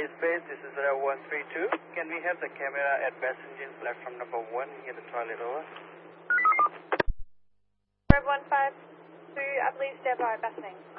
Space, this is 132. Can we have the camera at Best Engine platform number 1 near the toilet, over? Rev 152, I believe stand by, Best Engine.